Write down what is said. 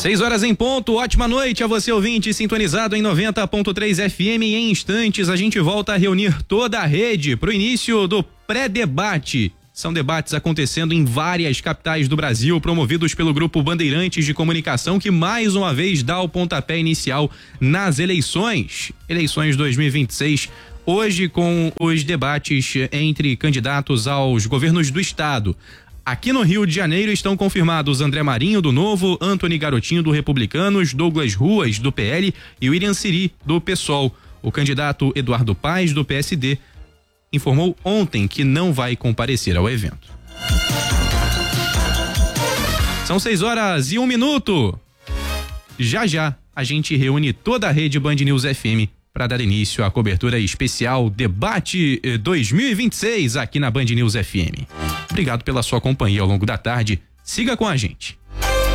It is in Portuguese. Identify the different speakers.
Speaker 1: 6 horas em ponto, ótima noite a você ouvinte sintonizado em 90.3 FM. Em instantes a gente volta a reunir toda a rede para o início do pré-debate. São debates acontecendo em várias capitais do Brasil, promovidos pelo Grupo Bandeirantes de Comunicação, que mais uma vez dá o pontapé inicial nas eleições 2026. Hoje com os debates entre candidatos aos governos do estado. Aqui no Rio de Janeiro estão confirmados André Marinho, do Novo, Antony Garotinho, do Republicanos, Douglas Ruas, do PL e William Siri, do PSOL. O candidato Eduardo Paes, do PSD, informou ontem que não vai comparecer ao evento. São 6h01. Já a gente reúne toda a rede Band News FM para dar início à cobertura especial Debate 2026 aqui na Band News FM. Obrigado pela sua companhia ao longo da tarde. Siga com a gente.